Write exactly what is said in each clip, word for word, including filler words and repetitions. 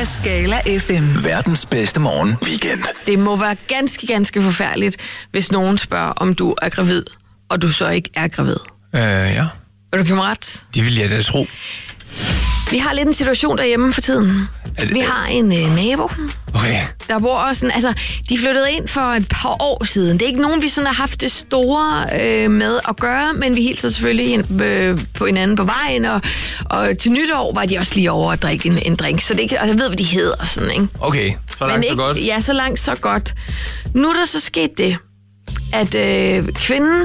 af Scala F M. Verdens bedste morgen weekend. Det må være ganske, ganske forfærdeligt, hvis nogen spørger, om du er gravid, og du så ikke er gravid. Øh, ja. Vil du give mig ret? Det vil jeg da tro. Vi har lidt en situation derhjemme for tiden. det- Vi har en øh, nabo, Okay. der bor også sådan, altså, de flyttede ind for et par år siden. Det er ikke nogen, vi sådan har haft det store øh, med at gøre, men vi hilser selvfølgelig hin, øh, på hinanden på vejen, og, og til nytår var de også lige over at drikke en, en drink, så det er ikke, og jeg ved, hvad de hedder og sådan, ikke? Okay, så langt Men så ikke, godt. Ja, så langt, så godt. Nu er der så sket det, at øh, kvinden,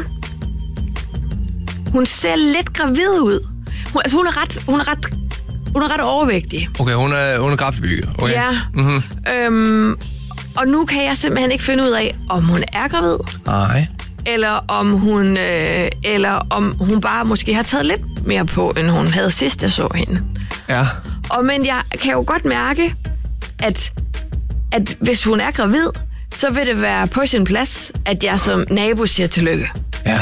hun ser lidt gravid ud. Hun, altså, hun er ret, hun er ret, hun er ret overvægtig. Okay, hun er, hun er kraftbygget. Okay. Ja. Mm-hmm. Øhm, og nu kan jeg simpelthen ikke finde ud af, om hun er gravid, Nej. eller om hun, øh, eller om hun bare måske har taget lidt mere på, end hun havde sidst, jeg så hende. Ja. Og men jeg kan jo godt mærke, at, at hvis hun er gravid, så vil det være på sin plads, at jeg som nabo siger tillykke. Ja.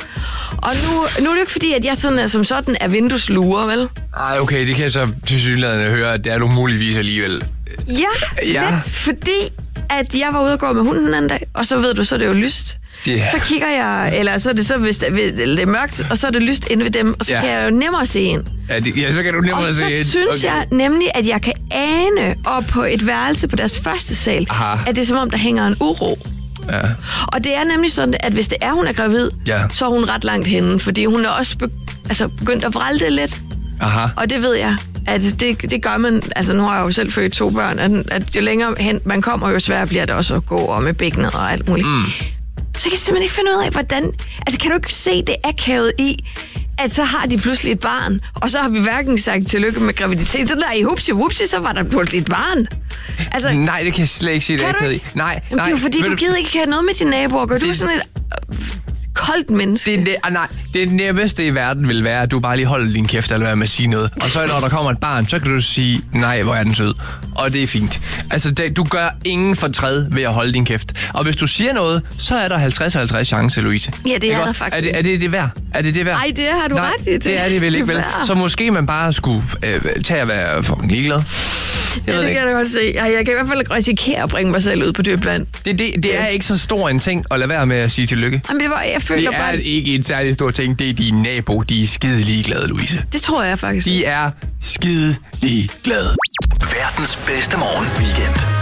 Og nu, nu er det ikke fordi, at jeg sådan, som sådan er vinduesluger, vel? Ej, okay, det kan jeg så til synligheden høre, at det er du muligvis alligevel. Ja, Ja. lidt, fordi at jeg var ude og gå med hunden den anden dag, og så ved du, så er det jo lyst. Det er- Så kigger jeg, eller så er det så, hvis det, hvis det er mørkt, og så er det lyst inde ved dem, og så Ja. kan jeg jo nemmere se ind. Ja, det, ja, så kan du nemmere Og så se. synes okay. jeg nemlig, at jeg kan ane op på et værelse på deres første sal, Aha. at det er som om, der hænger en uro. Ja. Og det er nemlig sådan, at hvis det er, hun er gravid, Ja. så er hun ret langt henne, fordi hun er også be- altså begyndt at vralte lidt. Aha. Og det ved jeg, at det, det gør man, altså nu har jeg jo selv født to børn, at, at jo længere hen man kommer, jo sværere bliver det også at gå og med bækkenet og alt muligt. Mm. Så kan jeg simpelthen ikke finde ud af, hvordan, altså kan du ikke se det akavet i, at så har de pludselig et barn, og så har vi hverken sagt tillykke med graviditet, så der i hupsi wupsi, så var der pludselig et barn. Altså, Nej, det kan jeg slet ikke se det kan du akavet i. ikke? Nej, Jamen, nej. det er jo fordi, Ved du gider ikke have noget med dine naboer, gør du Det- er sådan et øh, koldt menneske. Det, er ne- ah, nej, det nemmeste i verden vil være, at du bare lige holder din kæft eller hvad med at sige noget. Og så når der kommer et barn, så kan du sige, nej, hvor er den sød. Og det er fint. Altså, det, du gør ingen fortræd ved at holde din kæft. Og hvis du siger noget, så er der halvtreds halvtreds chance, Louise. Ja, det Ikke er der godt? faktisk. Er det, er det det værd? Er det det værd? Ej, det har du nej, ret i. det er det vel ikke, vel? Desværre. Så måske man bare skulle øh, tage at være fucking ligeglad. Jeg Ja, ved det ikke. kan jeg da godt se. Ej, jeg kan i hvert fald risikere at bringe mig selv ud på dybt vand. Det, det, det er ikke så stor en ting at lade være med at sige tillykke. Jamen, det var, jeg føler Det er bare... ikke en særlig stor ting. Det er dine nabo. De er skide ligeglade, Louise. Det tror jeg faktisk. De er skide ligeglade. Verdens bedste morgen weekend.